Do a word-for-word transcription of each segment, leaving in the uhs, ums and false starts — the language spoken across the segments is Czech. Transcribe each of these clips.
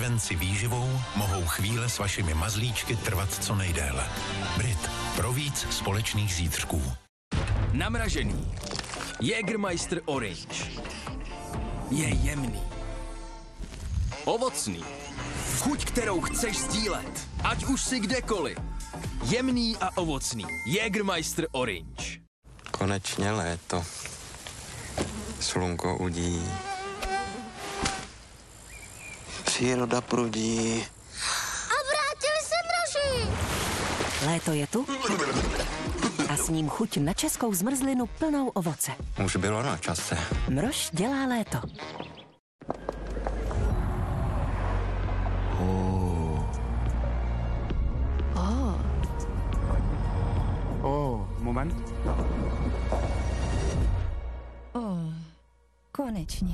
intenci výživou mohou chvíle s vašimi mazlíčky trvat co nejdéle. Brit. Pro víc společných zítřků. Namražený. Jägermeister Orange. Je jemný. Ovocný. Chuť, kterou chceš sdílet. Ať už si kdekoliv. Jemný a ovocný. Jägermeister Orange. Konečně léto. Slunko udí. Příroda prudí. A vrátili se mraži! Léto je tu a s ním chuť na českou zmrzlinu plnou ovoce. Už bylo na čase. Mrož dělá léto. Oh. Oh. Oh, moment. Oh, konečně.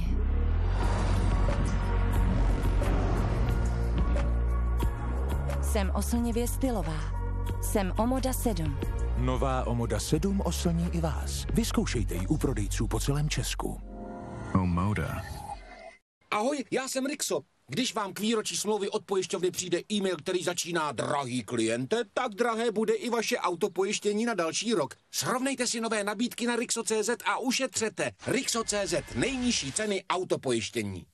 Jsem oslnivě stylová. Jsem Omoda sedm. Nová Omoda sedm oslní i vás. Vyzkoušejte ji u prodejců po celém Česku. Omoda. Ahoj, já jsem Rixo. Když vám k výročí smlouvy od pojišťovny přijde e-mail, který začíná drahý kliente, tak drahé bude i vaše autopojištění na další rok. Srovnejte si nové nabídky na Rixo tečka cé zet a ušetřete. Rixo tečka cé zet, nejnižší ceny autopojištění.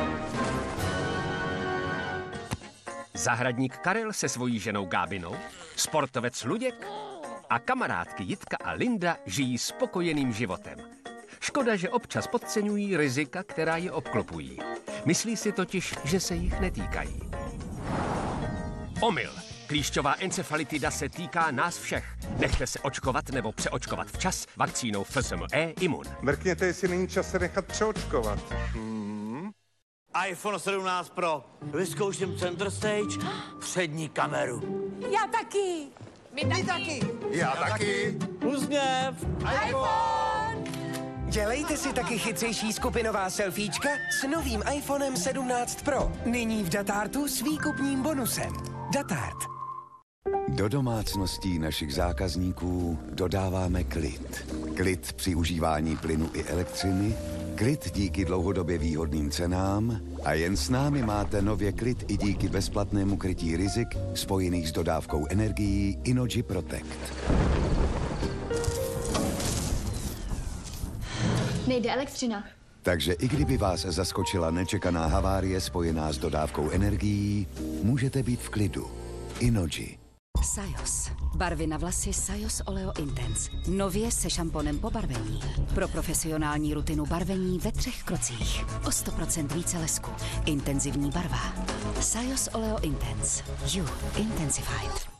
Zahradník Karel se svojí ženou Gábinou, sportovec Luděk a kamarádky Jitka a Linda žijí spokojeným životem. Škoda, že občas podceňují rizika, která je obklopují. Myslí si totiž, že se jich netýkají. Omyl. Klíšťová encefalitida se týká nás všech. Nechte se očkovat nebo přeočkovat včas vakcínou F S M E Imun. Mrkněte, jestli není čas se nechat přeočkovat. Hmm. iPhone sedmnáct Pro. Vyzkouším center stage, přední kameru. Já taky. My taky. taky. Já taky. Úsměv. iPhone! Dělejte si taky chytřejší skupinová selfiečka s novým iPhonem sedmnáct Pro. Nyní v Datartu s výkupním bonusem. Datart. Do domácností našich zákazníků dodáváme klid. Klid při užívání plynu i elektřiny, klid díky dlouhodobě výhodným cenám a jen s námi máte nově klid i díky bezplatnému krytí rizik spojených s dodávkou energií Innogy Protect. Nejde elektřina. Takže i kdyby vás zaskočila nečekaná havárie spojená s dodávkou energií, můžete být v klidu. Innogy. Sajos. Barvy na vlasy Sajos Oleo Intense. Nově se šamponem po barvení. Pro profesionální rutinu barvení ve třech krocích. O sto procent více lesku. Intenzivní barva. Sajos Oleo Intense. You Intensified.